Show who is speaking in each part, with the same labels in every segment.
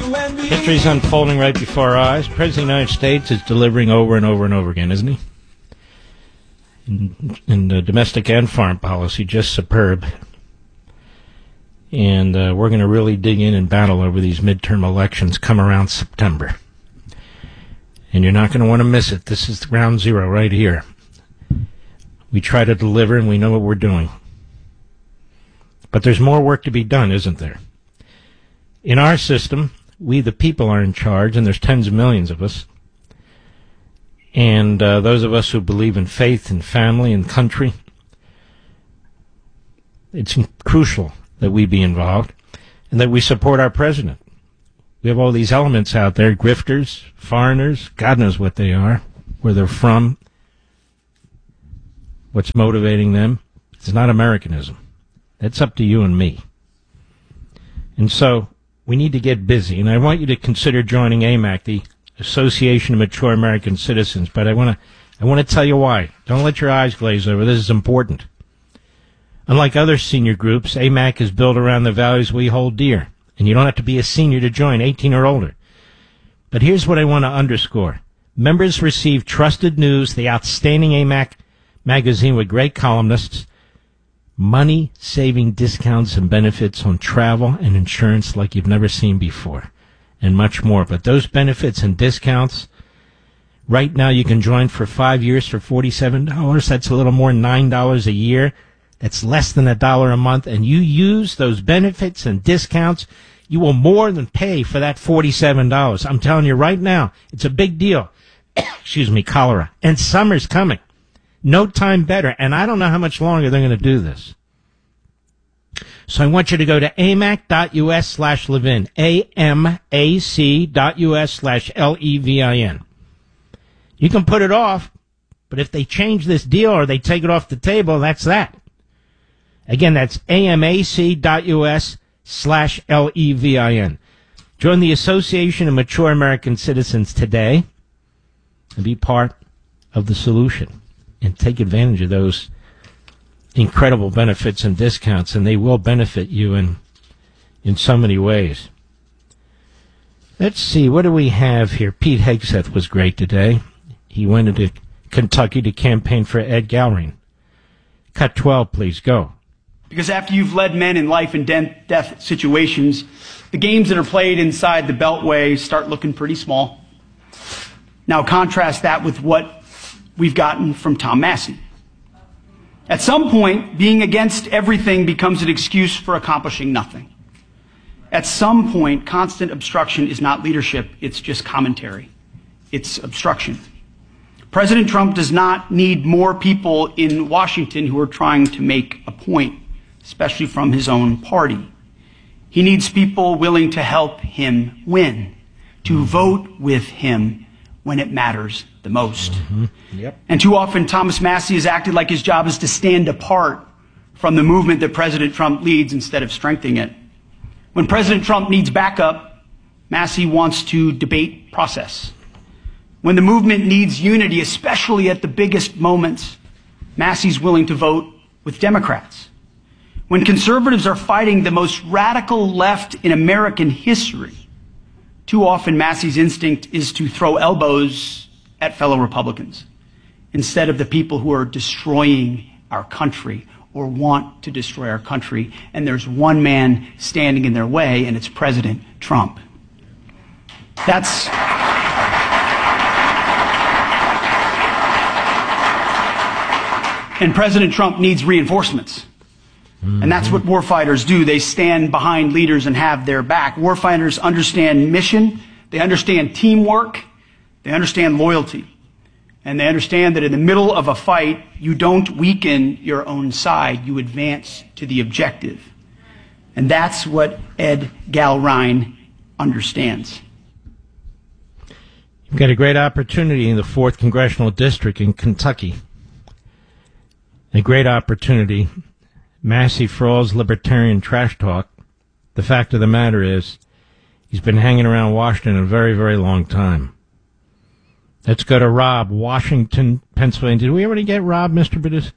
Speaker 1: History's unfolding right before our eyes. President of the United States is delivering over and over and over again, isn't he? In domestic and foreign policy, just superb. And we're going to really dig in and battle over these midterm elections come around September. And you're not going to want to miss it. This is ground zero right here. We try to deliver, and we know what we're doing. But there's more work to be done, isn't there? In our system, we the people are in charge, and there's tens of millions of us. And those of us who believe in faith and family and country, it's crucial that we be involved and that we support our president. We have all these elements out there, grifters, foreigners, God knows what they are, where they're from, what's motivating them. It's not Americanism. That's up to you and me. And so we need to get busy, and I want you to consider joining AMAC, the Association of Mature American Citizens. But I want to tell you why. Don't let your eyes glaze over. This is important. Unlike other senior groups, AMAC is built around the values we hold dear, and you don't have to be a senior to join, 18 or older. But here's what I want to underscore. Members receive trusted news, the outstanding AMAC magazine with great columnists, money-saving discounts and benefits on travel and insurance like you've never seen before, and much more. But those benefits and discounts, right now you can join for 5 years for $47. That's a little more than $9 a year. That's less than $1 a month. And you use those benefits and discounts, you will more than pay for that $47. I'm telling you right now, it's a big deal. Excuse me, cholera. And summer's coming. No time better. And I don't know how much longer they're going to do this. So I want you to go to amac.us/Levin, amac.us/Levin. You can put it off, but if they change this deal or they take it off the table, that's that. Again, that's amac.us/Levin. Join the Association of Mature American Citizens today and be part of the solution and take advantage of those incredible benefits and discounts, and they will benefit you in so many ways. Let's see, what do we have here? Pete Hegseth was great today. He went into Kentucky to campaign for Ed Galbraith. Cut 12, please, go.
Speaker 2: Because after you've led men in life and death situations, the games that are played inside the Beltway start looking pretty small. Now contrast that with what we've gotten from Tom Massie. At some point, being against everything becomes an excuse for accomplishing nothing. At some point, constant obstruction is not leadership, it's just commentary. It's obstruction. President Trump does not need more people in Washington who are trying to make a point, especially from his own party. He needs people willing to help him win, to vote with him when it matters the most. Yep. And too often, Thomas Massie has acted like his job is to stand apart from the movement that President Trump leads instead of strengthening it. When President Trump needs backup, Massie wants to debate process. When the movement needs unity, especially at the biggest moments, Massie's willing to vote with Democrats. When conservatives are fighting the most radical left in American history, too often Massie's instinct is to throw elbows at fellow Republicans instead of the people who are destroying our country or want to destroy our country. And there's one man standing in their way, and it's President Trump. And President Trump needs reinforcements. And that's what warfighters do. They stand behind leaders and have their back. Warfighters understand mission. They understand teamwork. They understand loyalty. And they understand that in the middle of a fight, you don't weaken your own side. You advance to the objective. And that's what Ed Galbraith understands.
Speaker 1: You've got a great opportunity in the 4th Congressional District in Kentucky. A great opportunity. Massie, for all his libertarian trash talk, the fact of the matter is he's been hanging around Washington a very, very long time. Let's go to Rob, Washington, Pennsylvania. Did we already get Rob, Mr. Bedis?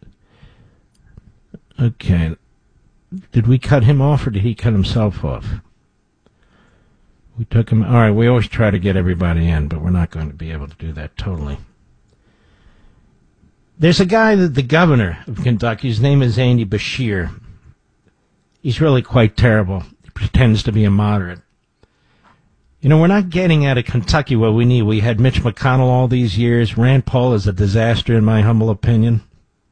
Speaker 1: Okay. Did we cut him off or did he cut himself off? We took him. All right, we always try to get everybody in, but we're not going to be able to do that totally. There's a guy, the governor of Kentucky, his name is Andy Beshear. He's really quite terrible. He pretends to be a moderate. You know, we're not getting out of Kentucky what we need. We had Mitch McConnell all these years. Rand Paul is a disaster, in my humble opinion.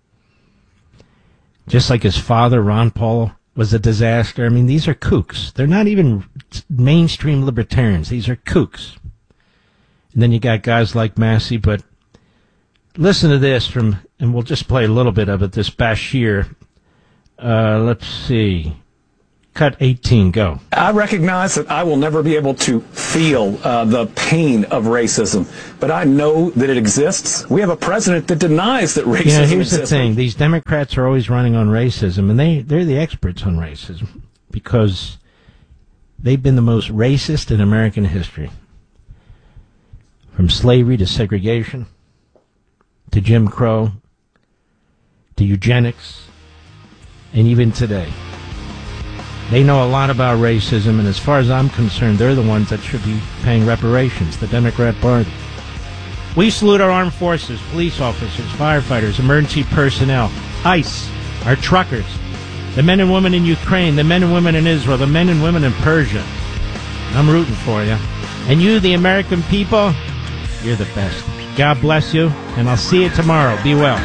Speaker 1: Just like his father, Ron Paul, was a disaster. I mean, these are kooks. They're not even mainstream libertarians. These are kooks. And then you got guys like Massey, but listen to this from, and we'll just play a little bit of it, this Beshear. Let's see. Cut 18, go.
Speaker 3: I recognize that I will never be able to feel the pain of racism, but I know that it exists. We have a president that denies that racism exists.
Speaker 1: Here's the thing. These Democrats are always running on racism, and they're the experts on racism because they've been the most racist in American history. From slavery to segregation to Jim Crow to eugenics and even today. They know a lot about racism, and as far as I'm concerned, they're the ones that should be paying reparations, the Democrat Party. We salute our armed forces, police officers, firefighters, emergency personnel, ICE, our truckers, the men and women in Ukraine, the men and women in Israel, the men and women in Persia. I'm rooting for you. And you, the American people, you're the best. God bless you, and I'll see you tomorrow. Be well.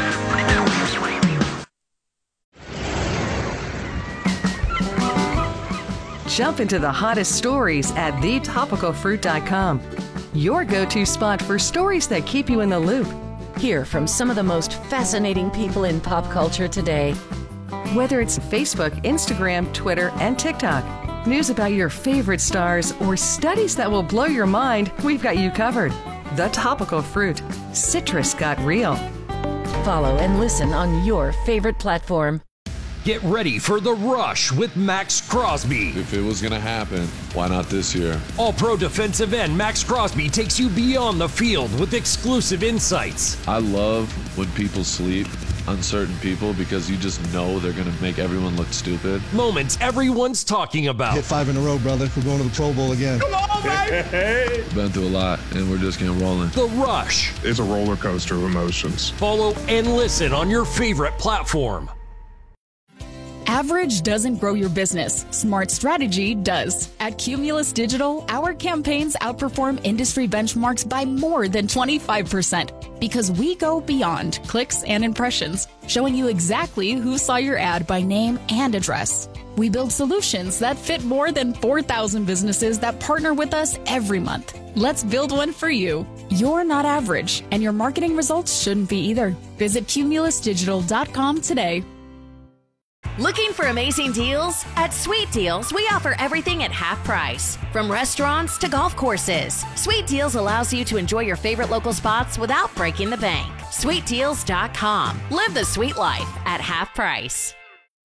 Speaker 4: Jump into the hottest stories at thetopicalfruit.com. Your go-to spot for stories that keep you in the loop.
Speaker 5: Hear from some of the most fascinating people in pop culture today.
Speaker 4: Whether it's Facebook, Instagram, Twitter, and TikTok, news about your favorite stars, or studies that will blow your mind, we've got you covered. The Topical Fruit. Citrus got real.
Speaker 5: Follow and listen on your favorite platform.
Speaker 6: Get ready for The Rush with Max Crosby.
Speaker 7: If it was going to happen, why not this year?
Speaker 6: All-Pro defensive end Max Crosby takes you beyond the field with exclusive insights.
Speaker 7: I love when people sleep on certain people because you just know they're going to make everyone look stupid.
Speaker 6: Moments everyone's talking about.
Speaker 8: Hit 5 in a row, brother. We're going to the Pro Bowl again.
Speaker 6: Come on, baby!
Speaker 7: Been through a lot, and we're just getting rolling.
Speaker 6: The Rush.
Speaker 9: It's a roller coaster of emotions.
Speaker 6: Follow and listen on your favorite platform.
Speaker 10: Average doesn't grow your business. Smart strategy does. At Cumulus Digital, our campaigns outperform industry benchmarks by more than 25% because we go beyond clicks and impressions, showing you exactly who saw your ad by name and address. We build solutions that fit more than 4,000 businesses that partner with us every month. Let's build one for you. You're not average, and your marketing results shouldn't be either. Visit cumulusdigital.com today.
Speaker 11: Looking for amazing deals? At Sweet Deals, we offer everything at half price. From restaurants to golf courses, Sweet Deals allows you to enjoy your favorite local spots without breaking the bank. SweetDeals.com. Live the sweet life at half price.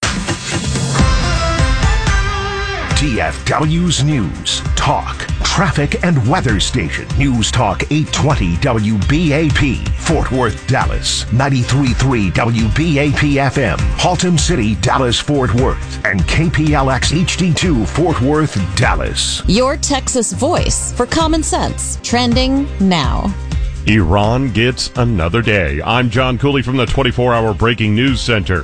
Speaker 12: TFW's News, Talk, Traffic and Weather Station. News Talk 820 WBAP, Fort Worth, Dallas. 93.3 WBAP FM, Haltom City, Dallas, Fort Worth. And KPLX HD2, Fort Worth, Dallas.
Speaker 13: Your Texas voice for common sense. Trending now.
Speaker 14: Iran gets another day. I'm John Cooley from the 24-hour Breaking News Center.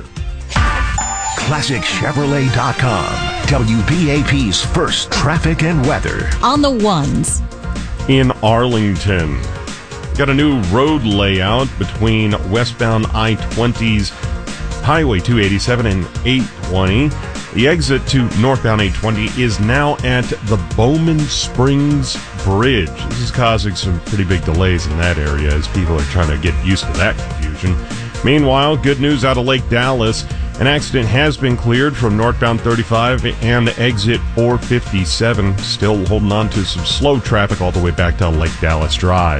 Speaker 12: ClassicChevrolet.com. WBAP's first traffic and weather.
Speaker 13: On the ones.
Speaker 14: In Arlington, got a new road layout between westbound I-20's Highway 287 and 820. The exit to northbound 820 is now at the Bowman Springs Bridge. This is causing some pretty big delays in that area as people are trying to get used to that confusion. Meanwhile, good news out of Lake Dallas. An accident has been cleared from northbound 35 and exit 457. Still holding on to some slow traffic all the way back down Lake Dallas Drive.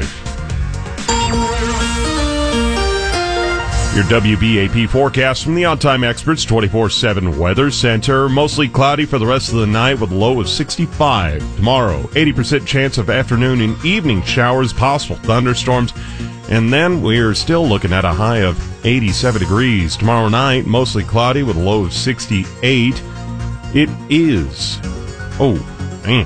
Speaker 14: Your WBAP forecast from the On-Time Experts 24/7 Weather Center. Mostly cloudy for the rest of the night with a low of 65. Tomorrow, 80% chance of afternoon and evening showers, possible thunderstorms. And then we're still looking at a high of 87 degrees. Tomorrow night, mostly cloudy with a low of 68. It is,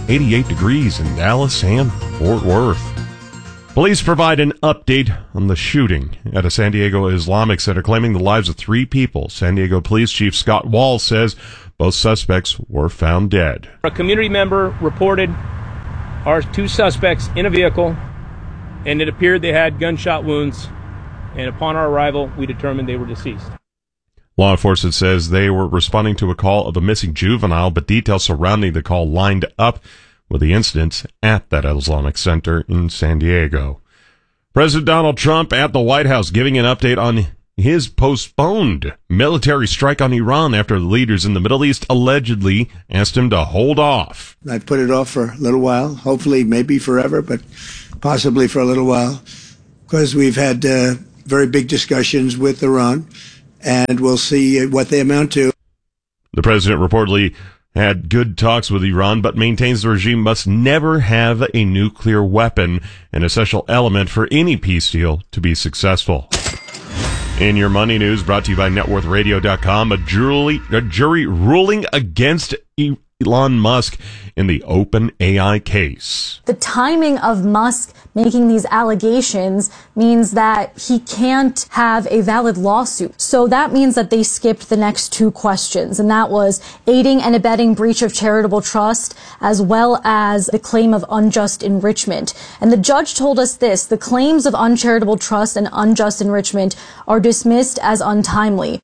Speaker 14: 88 degrees in Dallas and Fort Worth. Police provide an update on the shooting at a San Diego Islamic Center claiming the lives of 3 people. San Diego Police Chief Scott Wall says both suspects were found dead.
Speaker 15: A community member reported our 2 suspects in a vehicle, and it appeared they had gunshot wounds, and upon our arrival, we determined they were deceased.
Speaker 14: Law enforcement says they were responding to a call of a missing juvenile, but details surrounding the call lined up with the incidents at that Islamic Center in San Diego. President Donald Trump at the White House giving an update on his postponed military strike on Iran after the leaders in the Middle East allegedly asked him to hold off.
Speaker 16: I've put it off for a little while, hopefully maybe forever, but possibly for a little while, because we've had very big discussions with Iran, and we'll see what they amount to.
Speaker 14: The president reportedly had good talks with Iran, but maintains the regime must never have a nuclear weapon, an essential element for any peace deal to be successful. In your money news, brought to you by NetworthRadio.com, a jury ruling against Elon Musk in the OpenAI case.
Speaker 17: The timing of Musk making these allegations means that he can't have a valid lawsuit. So that means that they skipped the next 2 questions, and that was aiding and abetting breach of charitable trust, as well as the claim of unjust enrichment. And the judge told us this: the claims of uncharitable trust and unjust enrichment are dismissed as untimely.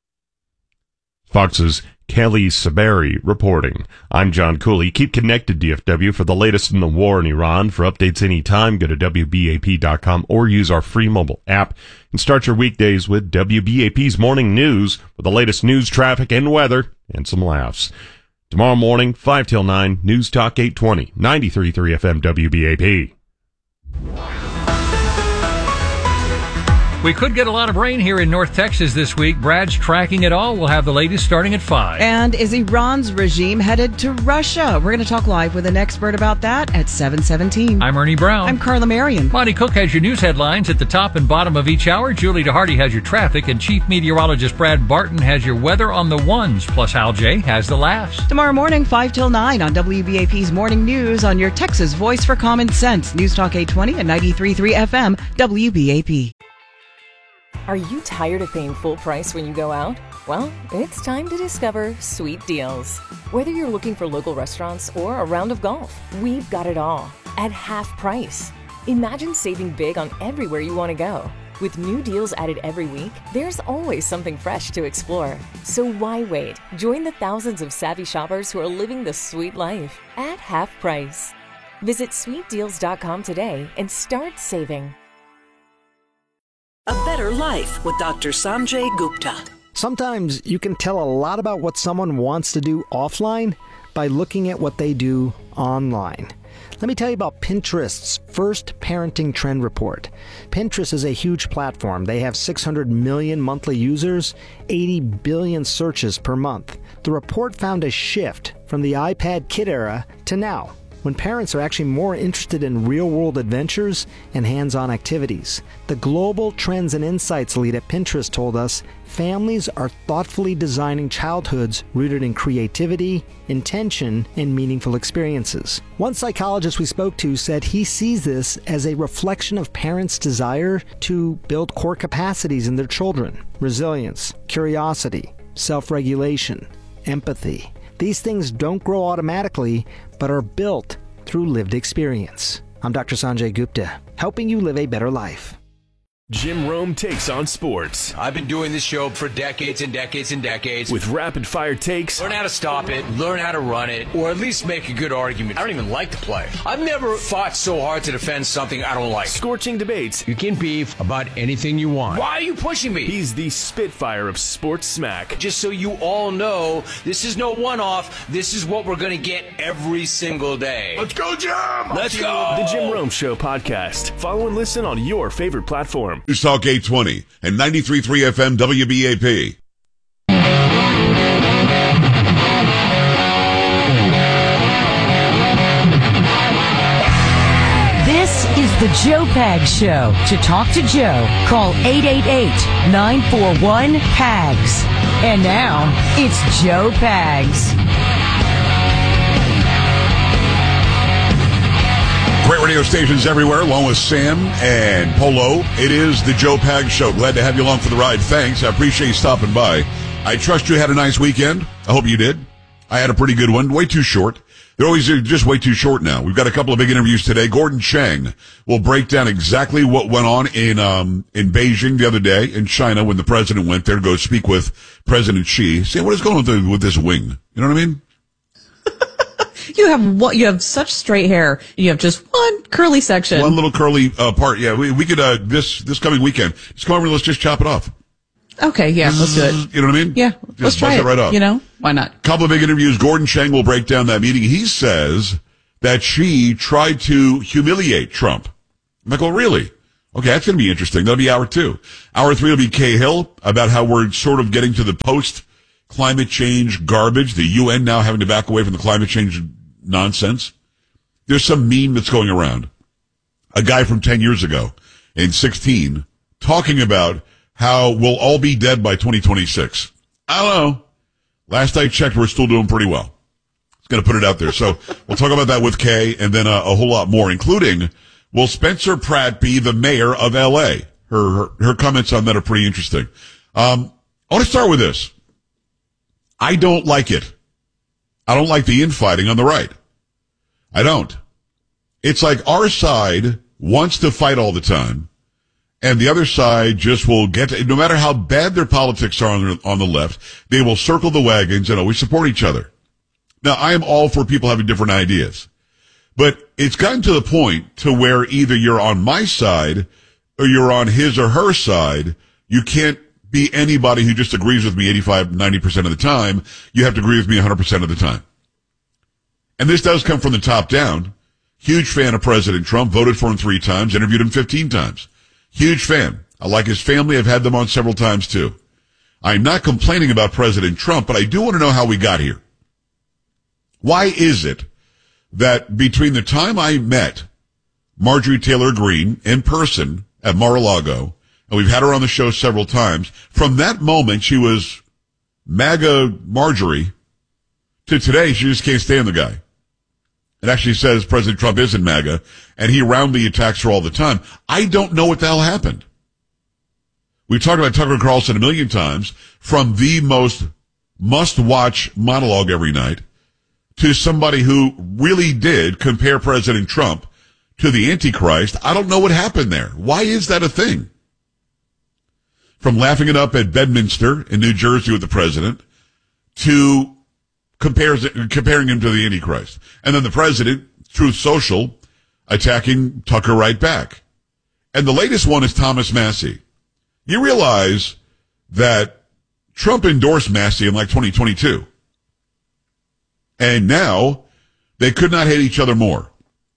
Speaker 14: Fox's Kelly Saberi reporting. I'm John Cooley. Keep connected, DFW, for the latest in the war in Iran. For updates anytime, go to WBAP.com or use our free mobile app and start your weekdays with WBAP's morning news with the latest news, traffic, and weather, and some laughs. Tomorrow morning, 5 till 9, News Talk 820, 93.3 FM WBAP.
Speaker 18: We could get a lot of rain here in North Texas this week. Brad's tracking it all. We'll have the latest starting at 5.
Speaker 19: And is Iran's regime headed to Russia? We're going to talk live with an expert about that at 7:17.
Speaker 18: I'm Ernie Brown.
Speaker 19: I'm Carla Marion.
Speaker 18: Monty Cook has your news headlines at the top and bottom of each hour. Julie DeHardy has your traffic, and Chief Meteorologist Brad Barton has your weather on the ones. Plus, Al J has the laughs.
Speaker 19: Tomorrow morning, 5 till 9 on WBAP's Morning News on your Texas Voice for Common Sense. News Talk 820 and 93.3 FM WBAP.
Speaker 5: Are you tired of paying full price when you go out? Well, it's time to discover Sweet Deals. Whether you're looking for local restaurants or a round of golf, we've got it all at half price. Imagine saving big on everywhere you want to go. With new deals added every week, there's always something fresh to explore. So why wait? Join the thousands of savvy shoppers who are living the sweet life at half price. Visit sweetdeals.com today and start saving.
Speaker 20: A Better Life with Dr. Sanjay Gupta.
Speaker 21: Sometimes you can tell a lot about what someone wants to do offline by looking at what they do online. Let me tell you about Pinterest's first parenting trend report. Pinterest is a huge platform. They have 600 million monthly users, 80 billion searches per month. The report found a shift from the iPad kid era to now, when parents are actually more interested in real-world adventures and hands-on activities. The Global Trends and Insights lead at Pinterest told us families are thoughtfully designing childhoods rooted in creativity, intention, and meaningful experiences. One psychologist we spoke to said he sees this as a reflection of parents' desire to build core capacities in their children: resilience, curiosity, self-regulation, empathy. These things don't grow automatically, but are built through lived experience. I'm Dr. Sanjay Gupta, helping you live a better life.
Speaker 22: Jim Rome takes on sports.
Speaker 23: I've been doing this show for decades and decades and decades.
Speaker 22: With rapid-fire takes.
Speaker 23: Learn how to stop it, learn how to run it, or at least make a good argument. I don't even like the play. I've never fought so hard to defend something I don't like.
Speaker 22: Scorching debates.
Speaker 23: You can beef about anything you want. Why are you pushing me?
Speaker 22: He's the Spitfire of sports smack.
Speaker 23: Just so you all know, this is no one-off. This is what we're going to get every single day.
Speaker 22: Let's go, Jim!
Speaker 23: Let's go!
Speaker 22: The Jim Rome Show podcast. Follow and listen on your favorite platform.
Speaker 24: News Talk 820 and 93.3 FM WBAP.
Speaker 25: This is the Joe Pags Show. To talk to Joe, call 888-941-PAGS. And now, it's Joe Pags.
Speaker 24: radio stations everywhere, along with Sam and Polo. It is the Joe Pags Show. Glad to have you along for the ride. Thanks. I appreciate you stopping by. I trust you had a nice weekend. I hope you did. I had a pretty good one. Way too short. They're always just way too short now. We've got a couple of big interviews today. Gordon Chang will break down exactly what went on in Beijing the other day in China when the president went there to go speak with President Xi. See, what is going on with this wing? You know what I mean?
Speaker 1: You have such straight hair. You have just one curly section.
Speaker 24: One little curly part. Yeah, we could this coming weekend just come over and let's just chop it off.
Speaker 1: Okay, yeah, let's do it.
Speaker 24: You know what I mean?
Speaker 1: Yeah, let's try it right off. You know, why not?
Speaker 24: Couple of big interviews. Gordon Chang will break down that meeting. He says that Xi tried to humiliate Trump. I'm like, oh, really? Okay, that's going to be interesting. That'll be hour 2. Hour 3 will be Kay Hill about how we're sort of getting to the post-climate change garbage. The UN now having to back away from the climate change nonsense. There's some meme that's going around. A guy from 10 years ago in 16 talking about how we'll all be dead by 2026. I don't know. Last I checked, we're still doing pretty well. It's going to put it out there. So we'll talk about that with Kay and then a whole lot more, including will Spencer Pratt be the mayor of L.A.? Her comments on that are pretty interesting. I want to start with this. I don't like it. I don't like the infighting on the right. I don't. It's like our side wants to fight all the time, and the other side just will no matter how bad their politics are on the left, they will circle the wagons and always support each other. Now, I am all for people having different ideas, but it's gotten to the point to where either you're on my side or you're on his or her side. You can't be anybody who just agrees with me 85, 90% of the time. You have to agree with me 100% of the time. And this does come from the top down. Huge fan of President Trump, voted for him 3 times, interviewed him 15 times. Huge fan. I like his family. I've had them on several times too. I'm not complaining about President Trump, but I do want to know how we got here. Why is it that between the time I met Marjorie Taylor Greene in person at Mar-a-Lago, and we've had her on the show several times, from that moment she was MAGA Marjorie to today she just can't stand the guy. It actually says President Trump isn't MAGA, and he roundly attacks her all the time. I don't know what the hell happened. We've talked about Tucker Carlson a million times, from the most must-watch monologue every night to somebody who really did compare President Trump to the Antichrist. I don't know what happened there. Why is that a thing? From laughing it up at Bedminster in New Jersey with the president to comparing him to the Antichrist. And then the president, Truth Social, attacking Tucker right back. And the latest one is Thomas Massie. You realize that Trump endorsed Massie in like 2022. And now they could not hate each other more.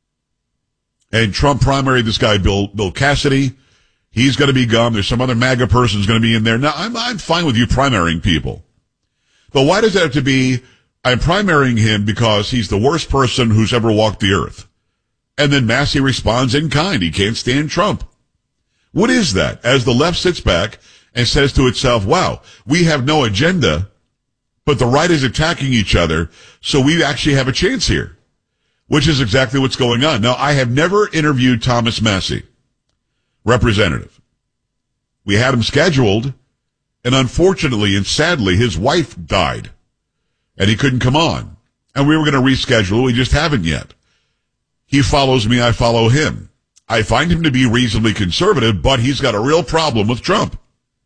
Speaker 24: And Trump primaried this guy, Bill Cassidy. He's going to be gone. There's some other MAGA person's going to be in there. Now, I'm fine with you primarying people. But why does that have to be, I'm primarying him because he's the worst person who's ever walked the earth? And then Massie responds in kind. He can't stand Trump. What is that? As the left sits back and says to itself, wow, we have no agenda, but the right is attacking each other, so we actually have a chance here, which is exactly what's going on. Now, I have never interviewed Thomas Massie, representative. We had him scheduled, and unfortunately and sadly, his wife died, and he couldn't come on. And we were going to reschedule. We just haven't yet. He follows me. I follow him. I find him to be reasonably conservative, but he's got a real problem with Trump.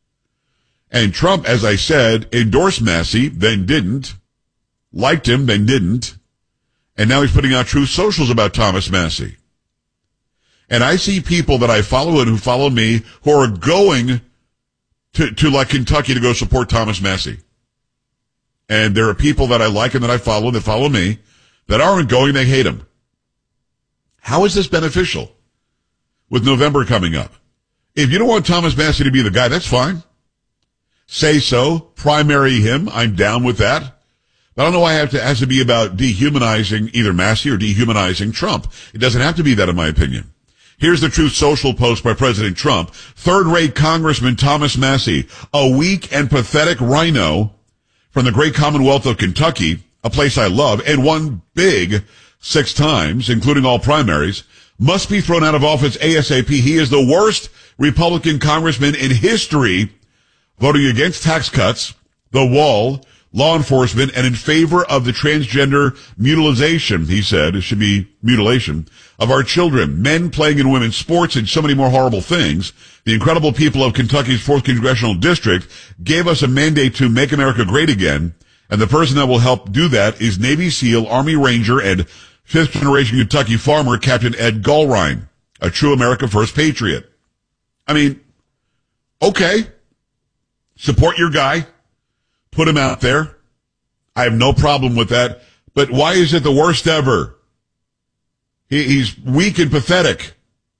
Speaker 24: And Trump, as I said, endorsed Massie, then didn't, liked him, then didn't, and now he's putting out Truth Socials about Thomas Massie. And I see people that I follow and who follow me who are going to like Kentucky to go support Thomas Massie. And there are people that I like and that follow me that aren't going, they hate him. How is this beneficial with November coming up? If you don't want Thomas Massie to be the guy, that's fine. Say so. Primary him. I'm down with that. But I don't know why it has to be about dehumanizing either Massie or dehumanizing Trump. It doesn't have to be that, in my opinion. Here's the Truth Social post by President Trump. Third-rate Congressman Thomas Massie, a weak and pathetic rhino from the great Commonwealth of Kentucky, a place I love, and won big 6 times, including all primaries, must be thrown out of office ASAP. He is the worst Republican congressman in history, voting against tax cuts, the wall, law enforcement, and in favor of the transgender mutilization, he said, it should be mutilation, of our children, men playing in women's sports, and so many more horrible things. The incredible people of Kentucky's 4th Congressional District gave us a mandate to make America great again, and the person that will help do that is Navy SEAL, Army Ranger, and 5th-generation Kentucky farmer Captain Ed Gallrein, a true America First patriot. I mean, okay, support your guy. Put him out there. I have no problem with that. But why is it the worst ever? He's weak and pathetic.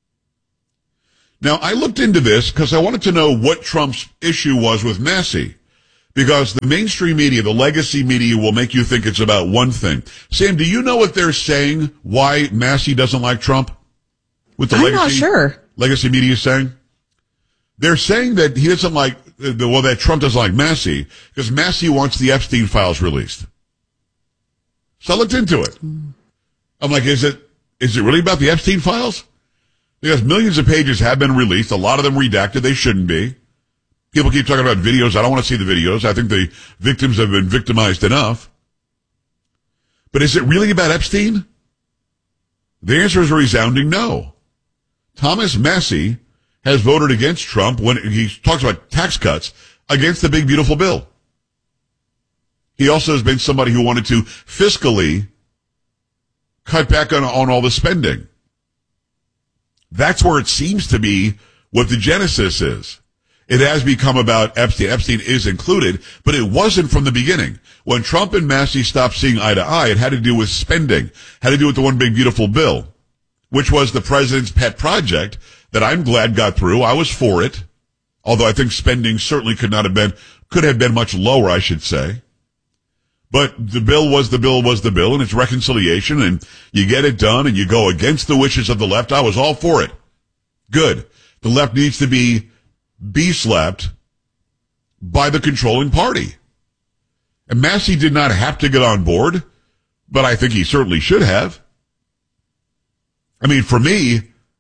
Speaker 24: Now, I looked into this because I wanted to know what Trump's issue was with Massey. Because the mainstream media, the legacy media, will make you think it's about one thing. Sam, do you know what they're saying why Massey doesn't like Trump? With the
Speaker 1: I'm not sure.
Speaker 24: Legacy media is saying? They're saying that he doesn't like, that Trump doesn't like Massey because Massey wants the Epstein files released. So I looked into it. I'm like, is it really about the Epstein files? Because millions of pages have been released, a lot of them redacted, they shouldn't be. People keep talking about videos. I don't want to see the videos. I think the victims have been victimized enough. But is it really about Epstein? The answer is a resounding no. Thomas Massey has voted against Trump when he talks about tax cuts against the big, beautiful bill. He also has been somebody who wanted to fiscally cut back on all the spending. That's where it seems to be what the genesis is. It has become about Epstein. Epstein is included, but it wasn't from the beginning. When Trump and Massey stopped seeing eye to eye, it had to do with spending, had to do with the one big, beautiful bill, which was the president's pet project that I'm glad got through. I was for it, although I think spending certainly could have been much lower, I should say. But the bill was the bill, and it's reconciliation, and you get it done, and you go against the wishes of the left. I was all for it. Good. The left needs to be slapped by the controlling party. And Massey did not have to get on board, but I think he certainly should have. I mean, for me,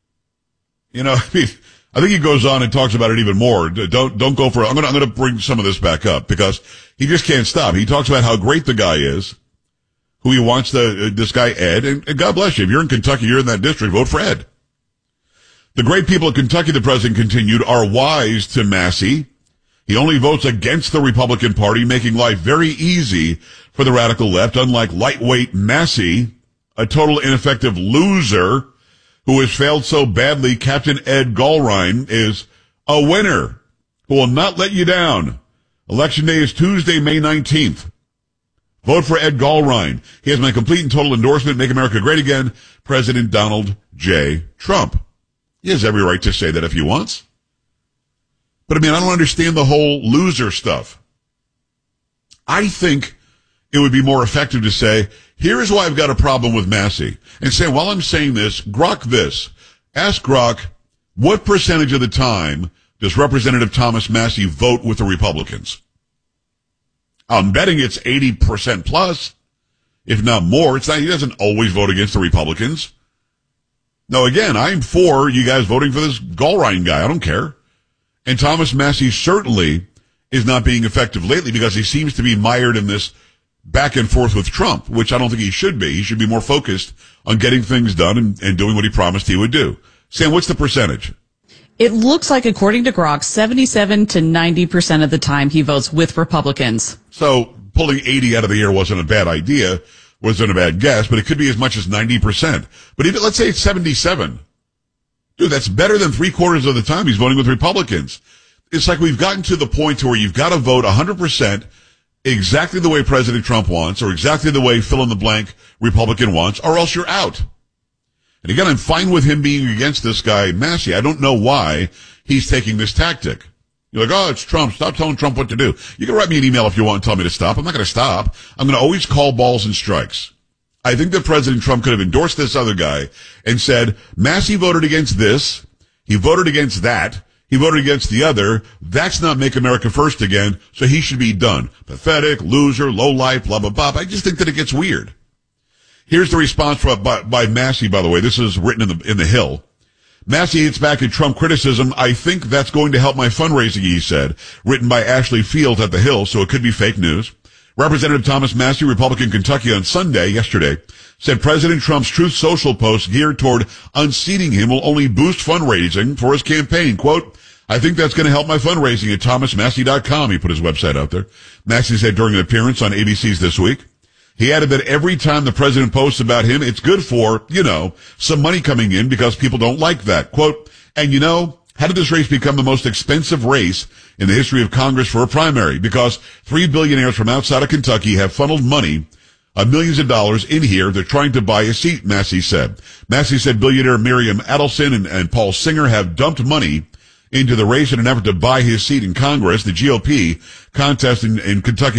Speaker 24: I think he goes on and talks about it even more. Don't go for it. I'm going to bring some of this back up because he just can't stop. He talks about how great the guy is, who he wants this guy Ed, and God bless you. If you're in Kentucky, you're in that district, vote for Ed. The great people of Kentucky, the president continued, are wise to Massey. He only votes against the Republican Party, making life very easy for the radical left, unlike lightweight Massey, a total ineffective loser who has failed so badly. Captain Ed Gallrein is a winner who will not let you down. Election day is Tuesday, May 19th. Vote for Ed Gallrein. He has my complete and total endorsement. Make America great again. President Donald J. Trump. He has every right to say that if he wants. But I don't understand the whole loser stuff. I think it would be more effective to say, here's why I've got a problem with Massey. And say, while I'm saying this, Grok this. Ask Grok, what percentage of the time does Representative Thomas Massey vote with the Republicans? I'm betting it's 80% plus, if not more. He doesn't always vote against the Republicans. No, again, I'm for you guys voting for this Gallrein guy. I don't care. And Thomas Massey certainly is not being effective lately because he seems to be mired in this back and forth with Trump, which I don't think he should be. He should be more focused on getting things done and doing what he promised he would do. Sam, what's the percentage?
Speaker 1: It looks like, according to Grok, 77 to 90% of the time he votes with Republicans.
Speaker 24: So pulling 80 out of the air wasn't a bad idea. Wasn't a bad guess, but it could be as much as 90%. But even, let's say it's 77. Dude, that's better than 3/4 of the time he's voting with Republicans. It's like we've gotten to the point where you've got to vote 100% exactly the way President Trump wants, or exactly the way fill-in-the-blank Republican wants, or else you're out. And again, I'm fine with him being against this guy, Massey. I don't know why he's taking this tactic. You're like, oh, it's Trump. Stop telling Trump what to do. You can write me an email if you want and tell me to stop. I'm not going to stop. I'm going to always call balls and strikes. I think that President Trump could have endorsed this other guy and said, Massey voted against this. He voted against that. He voted against the other. That's not Make America First again, so he should be done. Pathetic, loser, lowlife, blah, blah, blah. I just think that it gets weird. Here's the response by Massey, by the way. This is written in the Hill. Massey hits back at Trump criticism. I think that's going to help my fundraising, he said. Written by Ashley Fields at the Hill, so it could be fake news. Representative Thomas Massey, Republican Kentucky, on yesterday, said President Trump's Truth Social post geared toward unseating him will only boost fundraising for his campaign. Quote, I think that's going to help my fundraising at thomasmassey.com. He put his website out there. Massey said during an appearance on ABC's This Week. He added that every time the president posts about him, it's good for, some money coming in because people don't like that. Quote, and how did this race become the most expensive race in the history of Congress for a primary? Because 3 billionaires from outside of Kentucky have funneled money, millions of dollars in here. They're trying to buy a seat, Massey said. Massey said billionaire Miriam Adelson and Paul Singer have dumped money into the race in an effort to buy his seat in Congress. The GOP contest in Kentucky